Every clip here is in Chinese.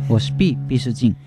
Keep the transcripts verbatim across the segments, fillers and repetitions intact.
我是毕毕世静。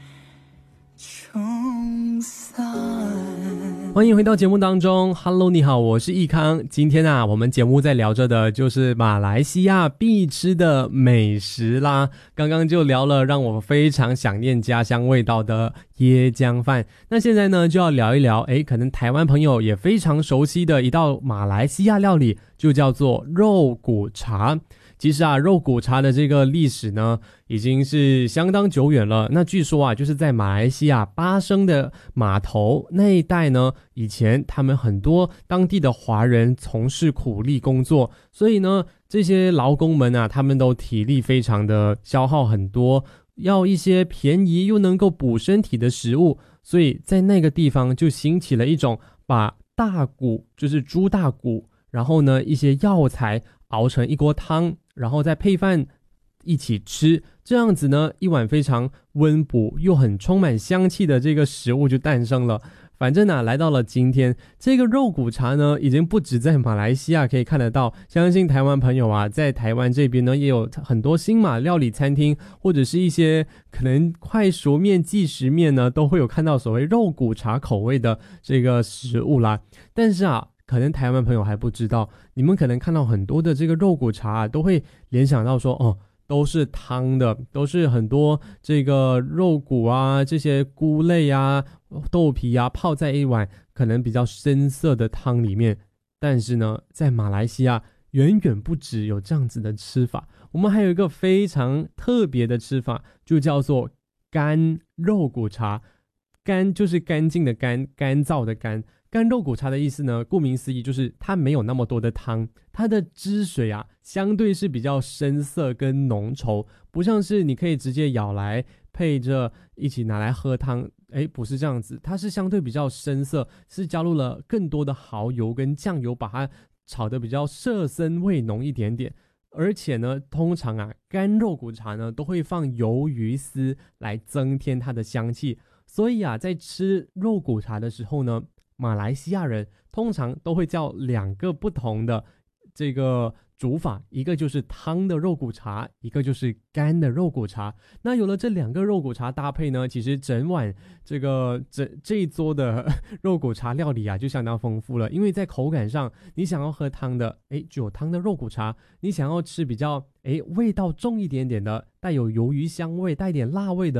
欢迎回到节目当中 Hello 你好，我是易康。今天啊我们节目在聊着的就是马来西亚必吃的美食啦。刚刚就聊了让我非常想念家乡味道的椰浆饭，那现在呢就要聊一聊诶可能台湾朋友也非常熟悉的一道马来西亚料理，就叫做肉骨茶。其实啊肉骨茶的这个历史呢已经是相当久远了，那据说啊就是在马来西亚巴生的码头那一带呢，以前他们很多当地的华人从事苦力工作，所以呢这些劳工们啊他们都体力非常的消耗很多，要一些便宜又能够补身体的食物，所以在那个地方就兴起了一种把大骨，就是猪大骨，然后呢一些药材熬成一锅汤，然后再配饭一起吃，这样子呢一碗非常温补又很充满香气的这个食物就诞生了。反正啊来到了今天，这个肉骨茶呢已经不止在马来西亚可以看得到，相信台湾朋友啊在台湾这边呢也有很多新马料理餐厅或者是一些可能快熟面即食面呢都会有看到所谓肉骨茶口味的这个食物啦。但是啊可能台湾朋友还不知道，你们可能看到很多的这个肉骨茶、啊、都会联想到说哦都是汤的，都是很多这个肉骨啊这些菇类啊豆皮啊泡在一碗可能比较深色的汤里面。但是呢在马来西亚远远不止有这样子的吃法，我们还有一个非常特别的吃法，就叫做干肉骨茶。干就是干净的干，干燥的干。干肉骨茶的意思呢，顾名思义就是它没有那么多的汤，它的汁水啊相对是比较深色跟浓稠，不像是你可以直接舀来配着一起拿来喝汤，诶不是这样子，它是相对比较深色，是加入了更多的蚝油跟酱油，把它炒得比较色深味浓一点点。而且呢通常啊干肉骨茶呢都会放鱿鱼丝来增添它的香气，所以啊在吃肉骨茶的时候呢，马来西亚人通常都会叫两个不同的这个煮法，一个就是汤的肉骨茶，一个就是干的肉骨茶。那有了这两个肉骨茶搭配呢，其实整碗这个这这一桌的肉骨茶料理啊就相当丰富了。因为在口感上，你想要喝汤的，诶就有汤的肉骨茶；你想要吃比较诶味道重一点点的，带有鱿鱼香味、带点辣味的，